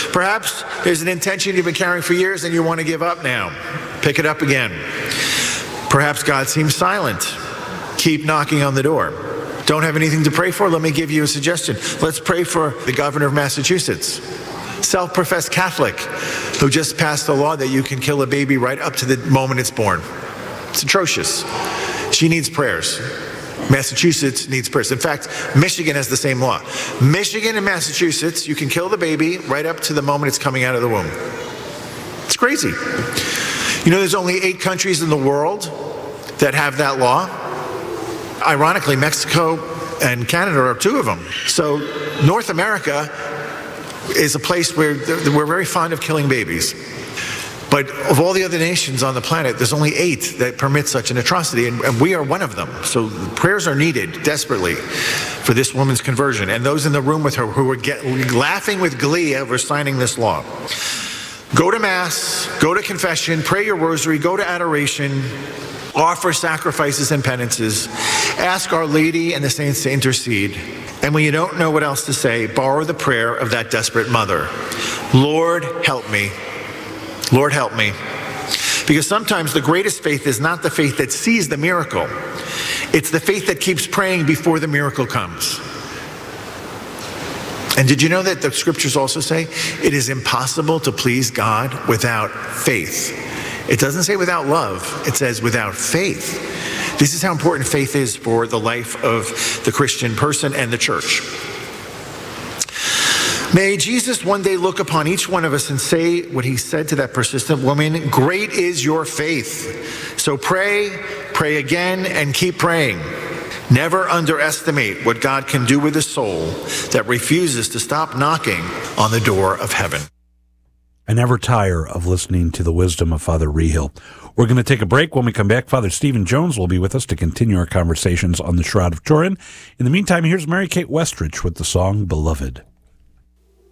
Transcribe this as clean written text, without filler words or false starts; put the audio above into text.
Perhaps there's an intention you've been carrying for years and you want to give up now. Pick it up again. Perhaps God seems silent. Keep knocking on the door. Don't have anything to pray for? Let me give you a suggestion. Let's pray for the governor of Massachusetts, self-professed Catholic, who just passed a law that you can kill a baby right up to the moment it's born. It's atrocious. She needs prayers. Massachusetts needs prayers. In fact, Michigan has the same law. Michigan and Massachusetts, you can kill the baby right up to the moment it's coming out of the womb. It's crazy. You know, there's only 8 countries in the world that have that law. Ironically, Mexico and Canada are 2 of them. So North America is a place where we're very fond of killing babies. But of all the other nations on the planet, there's only 8 that permit such an atrocity, and we are one of them. So prayers are needed desperately for this woman's conversion, and those in the room with her who were laughing with glee over signing this law. Go to Mass, go to confession, pray your rosary, go to adoration, offer sacrifices and penances, ask Our Lady and the saints to intercede, and when you don't know what else to say, borrow the prayer of that desperate mother. Lord, help me. Lord, help me. Because sometimes the greatest faith is not the faith that sees the miracle. It's the faith that keeps praying before the miracle comes. And did you know that the scriptures also say it is impossible to please God without faith? It doesn't say without love. It says without faith. This is how important faith is for the life of the Christian person and the church. May Jesus one day look upon each one of us and say what he said to that persistent woman, great is your faith. So pray, pray again, and keep praying. Never underestimate what God can do with a soul that refuses to stop knocking on the door of heaven. I never tire of listening to the wisdom of Father Rehill. We're going to take a break. When we come back, Father Stephen Jones will be with us to continue our conversations on the Shroud of Turin. In the meantime, here's Mary Kate Westrich with the song Beloved.